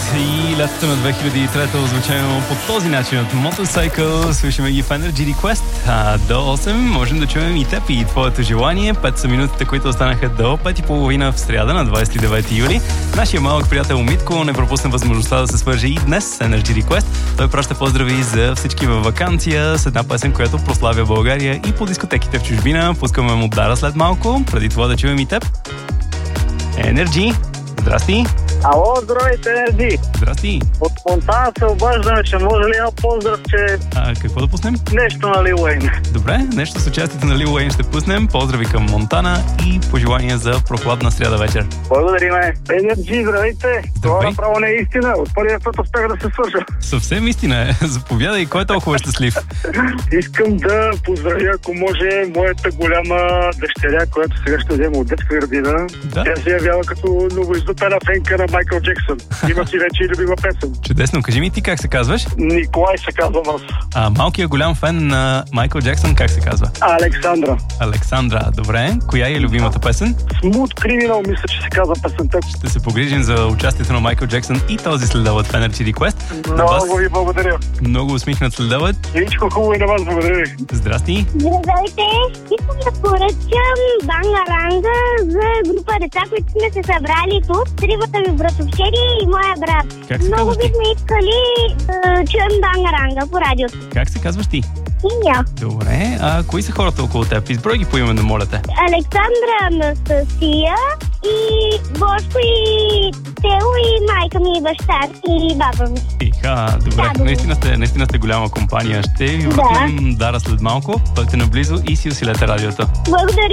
и лятото на 2003 озвучено по този начин от Motorcycle. Слушаме ги в Energy Request. До 8 можем да чуем и теб и твоето желание. 5 са минутите, които останаха до 5:30 в сряда на 29 юли. Нашия малък приятел Митко не пропусна възможността да се свърже и днес с Energy Request. Той праща поздрави за всички във ваканция с една песен, която прославя България и по дискотеките в чужбина. Пускаме му Дара след малко. Преди това да чуем и теб. Energy. Здрасти! Ало, здравейте, Енерджи! Здрасти! От Монтана се обаждаме, че може ли едно поздрав, че... Какво да пуснем? Нещо на Лил Уейн. Добре, нещо с участието на Лил Уейн ще пуснем. Поздрави към Монтана и пожелания за прохладна сряда вечер. Благодариме! Енерджи, здравейте! Това направо не е истина. От първия път успях да се свържа. Съвсем истина е. Заповядай, кой е толкова щастлив? Искам да поздравя, ако може, моята голяма дъщеря, която сега ще взема от детска градина. Да. Тя се явява като новоиздупена фенка на Майкъл Джексън. Има си вече и любима песен. Чудесно. Кажи ми ти как се казваш? Николай се казвам аз. Малкият голям фен на Майкъл Джексън как се казва? Александра. Александра. Добре. Коя е любимата песен? Смут Криминал, мисля, че се казва песента. Ще се погрижим за участието на Майкъл Джексън и този следобед в Energy Request. Много ви благодаря. Много усмихнат следобед. Всичко хубаво и на вас, благодаря ви. Здрасти. Здравейте! Искам да поръчам Бангаранга за група деца, които сме се събрали тук. Тримата ми братовчери и моя брат. Как се Много казваш ти? бихме искали да чуем Бангаранга по радиото. Как се казваш ти? Синя. Добре. Кои са хората около теб? Изброй ги по име, да моля те. Александра, Анастасия и Бошко и Тео и майка ми и баща и баба ми. Добре. Да, Наистина сте голяма компания. Ще ви върнем Дара след малко. Пътете наблизо и си усилете радиото. Благодаря.